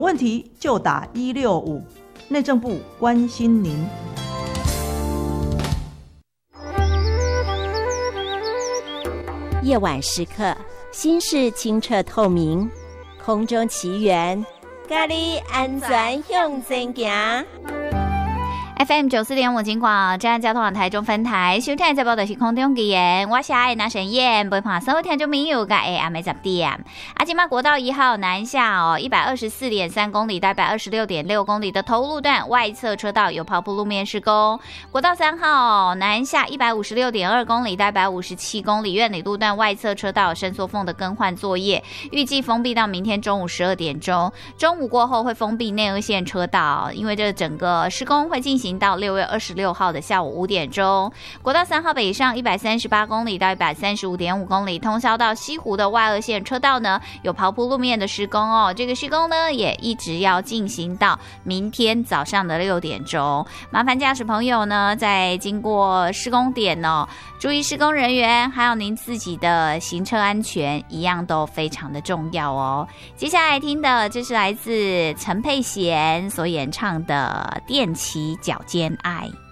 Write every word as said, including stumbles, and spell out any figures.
问题就打一六五，内政部关心您。 夜晚时刻，心事清澈透明，空中奇缘，咖喱安全向前行。 F M 九四点五金广正安交通网台中分台收听这报的是空中语言，我是爱拿沈燕，陪伴所有听众朋友在下暗的十点。啊，今嘛国道一号南下哦，一百二十四点三公里到一百二十六点六公里的头路段外侧车道有刨铺路面施工。国道三号南下一百五十六点二公里到一百五十七公里苑里路段外侧车道伸缩缝的更换作业，预计封闭到明天中午十二点钟。中午过后会封闭内二线车道，因为这整个施工会进行到六月二十六号的下午五点钟。国道三号北上一百三十八公里到一百三十五点五公里，通销到西湖的外二线车道呢有刨铺路面的施工哦，这个施工呢也一直要进行到明天早上的六点钟。麻烦驾驶朋友呢在经过施工点哦，注意施工人员还有您自己的行车安全一样都非常的重要哦。接下来听的这是来自陈佩娴所演唱的《踮起脚尖爱》。